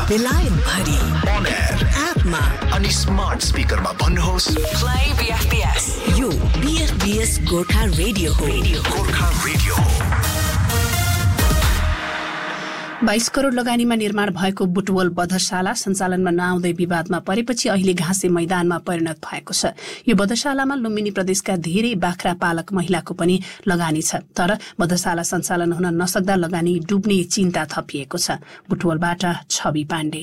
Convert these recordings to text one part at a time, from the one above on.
बेलायत भरि on air एपमा अनि स्मार्ट स्पिकरमा भन्नुहोस् प्ले BFBS। यो BFBS गोर्खा रेडियो हो। गोर्खा रेडियो हो। 22 करोड लगानीमा निर्माण भएको बुटवल बधशाला सञ्चालनमा नआउँदै विवादमा परेपछि अहिले घाँसे मैदानमा परिणत भएको छ। यो बधशालामा लुम्बिनी प्रदेशका धेरै बाख्रा पालक महिलाको पनि लगानी छ, तर बधशाला सञ्चालन हुन नसक्दा लगानी डुब्ने चिन्ता थपिएको छ। बुटवलबाट छवि पाण्डे।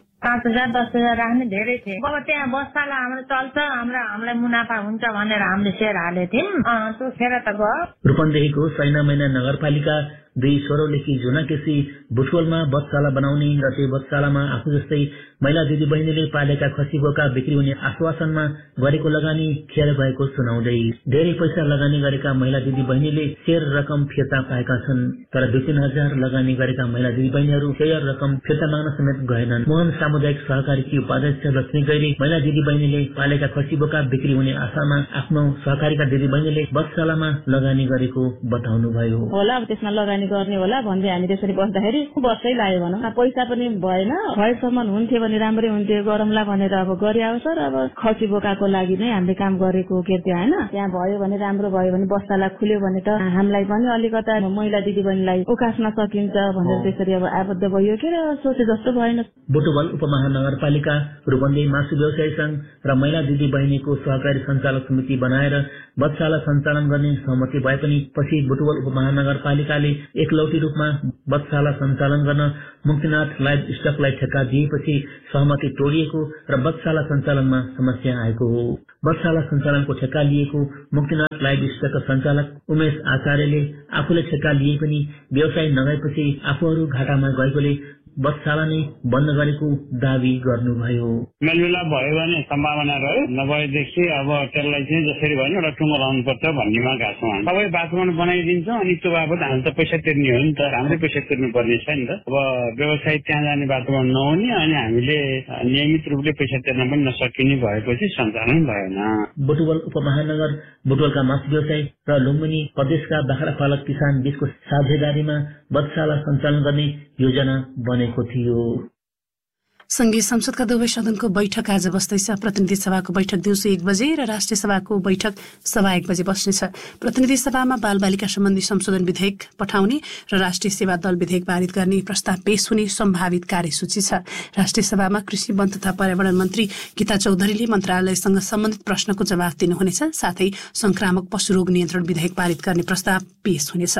5,000 10,000 राख्ने धेरै थिए। अब त्यहाँ बसशाला हाम्रो चल्छ, हामीलाई मुनाफा हुन्छ भनेर हामीले सेयर हालेको थियौँ। त्यो खेर त गयो। रूपन्देहीको सैना मैना नगरपालिका 2 स्वरौलेखी जुनाकेसी बुटवलमा बधशाला बनाउने र त्यो बधशालामा आफू जस्तै महिला दिदी बहिनीले पालेका खसी बोका बिक्री हुने आश्वासनमा गरेको लगानी खेर भएको सुनाउँदै धेरै पैसा लगानी गरेका महिला दिदी बहिनीले शेयर रकम फिर्ता पाएका छन्, तर 2-3 हजार लगानी गरेका महिला दिदी बहिनीहरू शेयर रकम फिर्ता माग्न समेत गएनन्। मोहन सामुदायिक सहकारीकी उपाध्यक्ष लक्ष्मी गैरी महिला दिदी बहिनीले पालेका खसी बोका बिक्री हुने आशामा आफ्नो सहकारीका दिदी बहिनीले बधशालामा लगानी गरेको बताउनुभयो। होला अब त्यसमा लगानी गर्ने होला भन्दै हामी त्यसरी बस्दाखेरि बसै लाग्यो भनौँ, पैसा पनि भएन, भएसम्म हुन्थ्यो भने राम्रै हुन्थ्यो, गरौँला भनेर अब गरिआयो सर। अब खसी बोकाको लागि नै हामीले काम गरेको के त्यो होइन, त्यहाँ भयो भने राम्रो भयो भने बसशाला खुल्यो भने त हामीलाई पनि अलिकता महिला दिदीबहिनीलाई उकास्न सकिन्छ भनेर त्यसरी अब आबद्ध भयो के सोचे जस्तो भएन। बुटवल उपमहानगरपालिका रूपन्देही मासु व्यवसायी संघ र महिला दिदी बहिनीको सहकारी सञ्चालक समिति बनाएर बधशाला सञ्चालन गर्ने सहमति भए पनि पछि बुटवल उपमहानगरपालिकाले एकलौटी रूपमा बधशाला सञ्चालन गर्न मुक्तिनाथ लाइभ स्टकलाई ठेक्का दिएपछि सहमति तोडिएको र बधशाला सञ्चालनमा समस्या आएको हो। बधशाला सञ्चालनको ठेक्का लिएको मुक्तिनाथ लाइभ स्टकका सञ्चालक उमेश आचार्यले आफूले ठेक्का लिए पनि व्यवसाय नगएपछि आफूहरू घाटामा गएकोले बधशाला नै बन्द गरेको दावी गर्नुभयो। मेलमिलाप भयो भने सम्भावना रह्यो, नभएदेखि अब त्यसलाई चाहिँ जसरी भयो एउटा टुङ्गो लाउनु पर्छ भन्नेमा गएको छौँ। सबै वातावरण बनाइदिन्छौँ अनि त्यो बाबत हामी त पैसा तिर्ने हो नि त, हाम्रै पैसा तिर्नु पर्ने छ नि त। अब व्यवसाय त्यहाँ जाने वातावरण नहुने अनि हामीले नियमित रूपले पैसा तिर्न पनि नसकिने भएपछि सञ्चालन भएन। बुटवल उपमहानगर बुटवलका मासु व्यवसायी र लुम्बिनी प्रदेशका बाख्रा पालक किसान बीचको साझेदारीमा बधशाला सञ्चालन गर्ने योजना बनेको थियो। संघीय संसदका दुवै सदनको बैठक आज बस्दैछ। प्रतिनिधि सभाको बैठक दिउँसो 1 बजे र राष्ट्रिय सभाको बैठक सवा 1 बजे बस्नेछ। प्रतिनिधि सभामा बालबालिका सम्बन्धी संशोधन विधेयक पठाउने र राष्ट्रिय सेवा दल विधेयक पारित गर्ने प्रस्ताव पेश हुने सम्भावित कार्यसूची छ। राष्ट्रिय सभामा कृषि वन तथा पर्यावरण मन्त्री गीता चौधरीले मन्त्रालयसँग सम्बन्धित प्रश्नको जवाफ दिनुहुनेछ। साथै संक्रामक पशु रोग नियन्त्रण विधेयक पारित गर्ने प्रस्ताव पेश हुनेछ।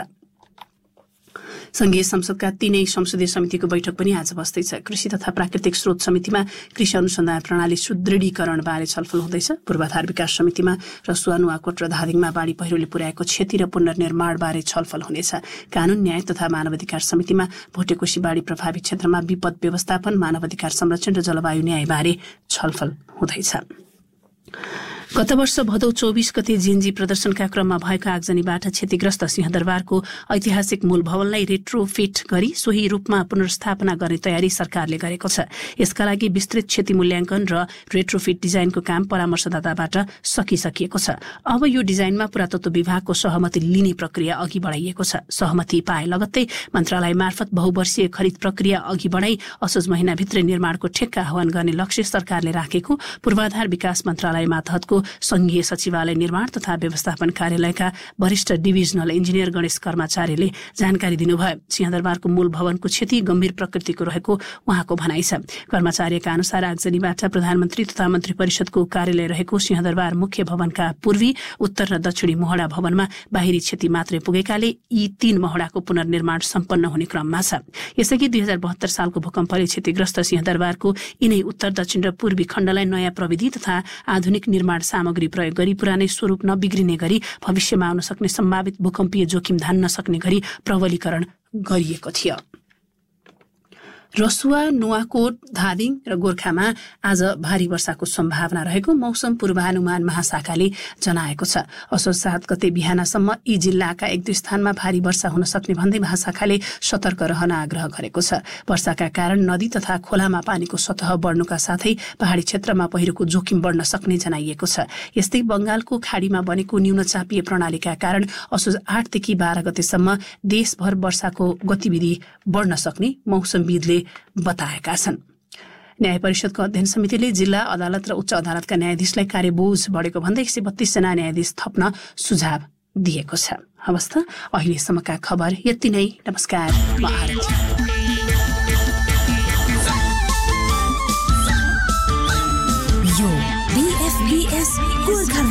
संघीय संसदका 3 संसदीय समितिको बैठक पनि आज बस्दैछ। कृषि तथा प्राकृतिक स्रोत समितिमा कृषि अनुसन्धान प्रणाली सुदृढीकरण बारे छलफल हुँदैछ। पूर्वाधार विकास समितिमा रसुवा, नुवाकोट र धादिङमा बाढी पहिरोले पुर्याएको क्षति र पुनर्निर्माण बारे छलफल हुनेछ। कानून न्याय तथा मानवाधिकार समितिमा भोटेकोशी बाढी प्रभावित क्षेत्रमा विपद व्यवस्थापन, मानवाधिकार संरक्षण र जलवायु न्याय बारे छलफल हुँदैछ। गत वर्ष भदौ 24 गते जेएनजी प्रदर्शनका क्रममा भएको आगजनीबाट क्षतिग्रस्त सिंहदरबारको ऐतिहासिक मूल भवनलाई रेट्रोफिट गरी सोही रूपमा पुनर्स्थापना गर्ने तयारी सरकारले गरेको छ। यसका लागि विस्तृत क्षति मूल्याङ्कन र रेट्रोफिट डिजाइनको काम परामर्शदाताबाट सकिसकिएको छ। अब यो डिजाइनमा पुरातत्व विभागको सहमति लिने प्रक्रिया अघि बढाइएको छ। सहमति पाए लगत्तै मन्त्रालय मार्फत बहुवर्षीय खरिद प्रक्रिया अघि बढाई असोज महिनाभित्रै निर्माणको ठेक्का आह्वान गर्ने लक्ष्य सरकारले राखेको पूर्वाधार विकास मन्त्रालय मातहतको संघीय सचिवालय निर्माण तथा व्यवस्थापन कार्यालयका वरिष्ठ डिभिजनल इन्जिनियर गणेश कर्माचार्यले जानकारी दिनुभयो। सिंहदरबारको मूल भवनको क्षति गम्भीर प्रकृतिको रहेको उहाँको भनाइ छ। कर्मचारीका अनुसार आगजनीबाट प्रधानमन्त्री तथा मन्त्री परिषदको कार्यालय रहेको सिंहदरबार मुख्य भवनका पूर्वी, उत्तर र दक्षिणी मोहडा भवनमा बाहिरी क्षति मात्रै पुगेकाले यी 3 मोहडाको पुनर्निर्माण सम्पन्न हुने क्रममा छ। यसअघि 2072 सालको भूकम्पले क्षतिग्रस्त सिंहदरबारको यिनै उत्तर, दक्षिण र पूर्वी खण्डलाई नयाँ प्रविधि तथा आधुनिक निर्माण सामग्री प्रयोग गरी पुरानै स्वरूप नबिग्रिने गरी भविष्यमा आउन सक्ने सम्भावित भूकम्पीय जोखिम धान्न सक्ने गरी प्रबलीकरण गरिएको थियो। रसुवा, नुवाकोट, धादिङ र गोर्खामा आज भारी वर्षाको सम्भावना रहेको मौसम पूर्वानुमान महाशाखाले जनाएको छ। असोज 7 गते बिहानसम्म यी जिल्लाका 1-2 स्थानमा भारी वर्षा हुन सक्ने भन्दै महाशाखाले सतर्क रहन आग्रह गरेको छ। वर्षाका कारण नदी तथा खोलामा पानीको सतह बढ्नुका साथै पहाडी क्षेत्रमा पहिरोको जोखिम बढ्न सक्ने जनाइएको छ। यस्तै बंगालको खाडीमा बनेको न्यूनचापीय प्रणालीका कारण असोज 8 देखि 12 गतेसम्म देशभर वर्षाको गतिविधि बढ्न सक्ने मौसमविदले बताएका छन्। न्याय परिषदको अध्ययन समितिले जिल्ला अदालत र उच्च अदालतका न्यायाधीशलाई कार्यबोझ बढेको भन्दै 132 जना न्यायाधीश थप्न सुझाव दिएको छ। हवस् त, अहिलेसम्मका खबर यति नै। नमस्कार, म आरती।